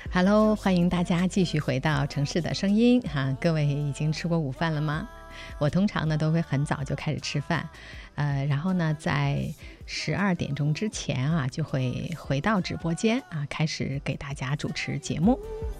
Hello， 欢迎大家继续回到城市的声音哈。各位已经吃过午饭了吗？我通常呢都会很早就开始吃饭，然后呢在12点钟之前啊就会回到直播间啊，开始给大家主持节目。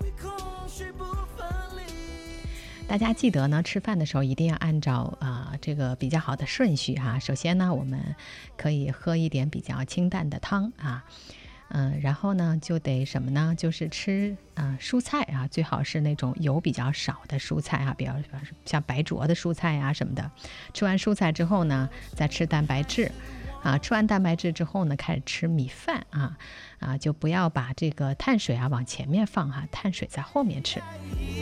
大家记得呢，吃饭的时候一定要按照这个比较好的顺序哈。首先呢，我们可以喝一点比较清淡的汤啊。然后呢就得什么呢？就是吃蔬菜啊，最好是那种油比较少的蔬菜啊，比较像白灼的蔬菜啊什么的。吃完蔬菜之后呢，再吃蛋白质啊。吃完蛋白质之后呢，开始吃米饭啊，就不要把这个碳水啊往前面放哈，碳水在后面吃。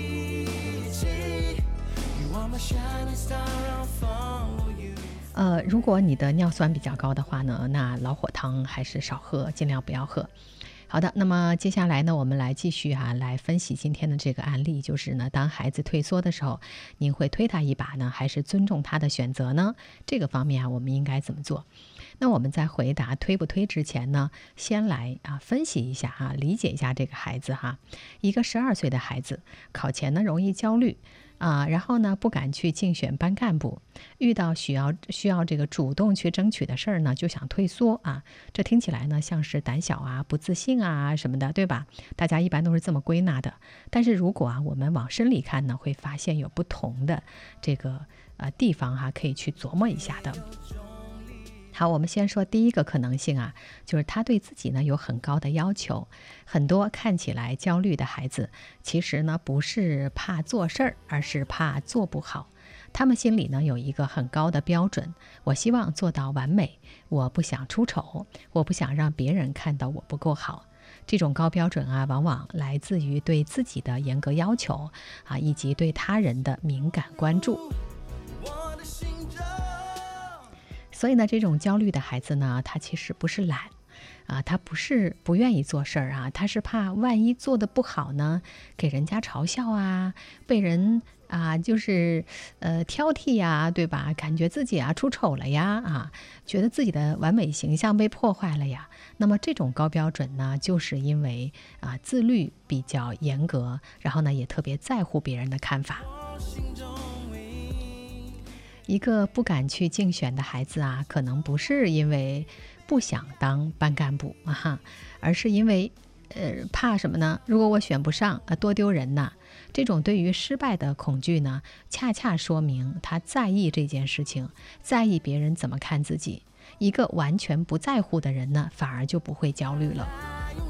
如果你的尿酸比较高的话呢，那老火汤还是少喝，尽量不要喝。好的，那么接下来呢，我们来继续来分析今天的这个案例，就是呢，当孩子退缩的时候，您会推他一把呢，还是尊重他的选择呢？这个方面我们应该怎么做？那我们在回答推不推之前呢，先来分析一下理解一下这个孩子哈。一个12岁的孩子，考前呢容易焦虑。然后呢，不敢去竞选班干部，遇到需要这个主动去争取的事儿呢，就想退缩啊。这听起来呢像是胆小不自信什么的，对吧？大家一般都是这么归纳的。但是如果我们往深里看呢，会发现有不同的这个地方可以去琢磨一下的。好，我们先说第一个可能性就是他对自己呢有很高的要求。很多看起来焦虑的孩子，其实呢不是怕做事儿，而是怕做不好。他们心里呢有一个很高的标准，我希望做到完美，我不想出丑，我不想让别人看到我不够好。这种高标准往往来自于对自己的严格要求以及对他人的敏感关注。所以呢，这种焦虑的孩子呢，他其实不是懒他不是不愿意做事儿他是怕万一做得不好呢，给人家嘲笑被人就是挑剔对吧？感觉自己出丑了觉得自己的完美形象被破坏了呀。那么这种高标准呢，就是因为自律比较严格，然后呢也特别在乎别人的看法。一个不敢去竞选的孩子可能不是因为不想当班干部而是因为怕什么呢？如果我选不上多丢人呐。这种对于失败的恐惧呢，恰恰说明他在意这件事情，在意别人怎么看自己。一个完全不在乎的人呢，反而就不会焦虑了。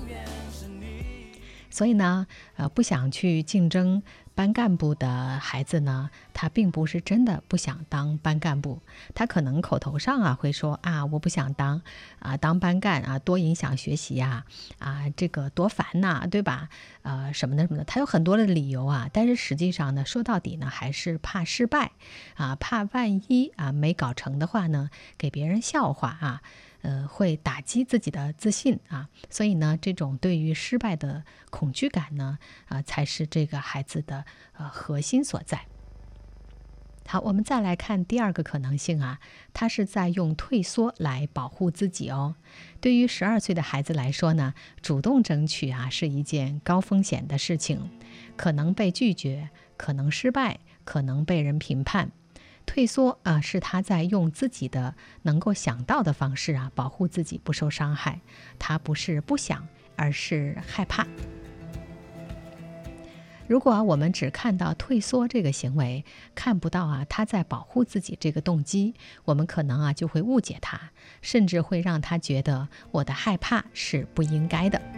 所以呢，不想去竞争班干部的孩子呢，他并不是真的不想当班干部，他可能口头上会说我不想当当班干多影响学习这个多烦对吧？什么的，他有很多的理由但是实际上呢，说到底呢，还是怕失败怕万一没搞成的话呢，给别人笑话会打击自己的自信所以呢，这种对于失败的恐惧感呢才是这个孩子的核心所在。好，我们再来看第二个可能性他是在用退缩来保护自己哦。对于12岁的孩子来说呢，主动争取是一件高风险的事情，可能被拒绝，可能失败，可能被人评判。退缩是他在用自己的能够想到的方式保护自己不受伤害。他不是不想，而是害怕。如果我们只看到退缩这个行为，看不到他在保护自己这个动机，我们可能就会误解他，甚至会让他觉得我的害怕是不应该的。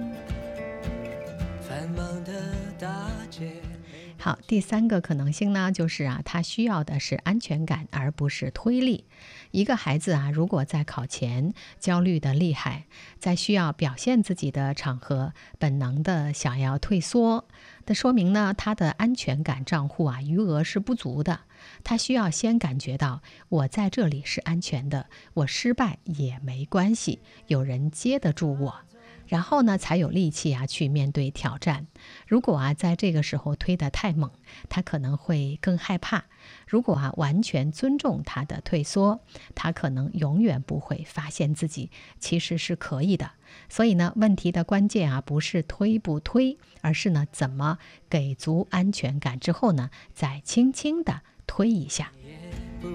繁忙的大街。好，第三个可能性呢，就是他需要的是安全感，而不是推力。一个孩子如果在考前焦虑的厉害，在需要表现自己的场合，本能的想要退缩，那说明呢，他的安全感账户余额是不足的。他需要先感觉到我在这里是安全的，我失败也没关系，有人接得住我。 然后呢才有力气去面对挑战。如果在这个时候推得太猛，他可能会更害怕。如果完全尊重他的退缩，他可能永远不会发现自己其实是可以的。所以呢，问题的关键不是推不推，而是呢怎么给足安全感之后呢，再轻轻地推一下。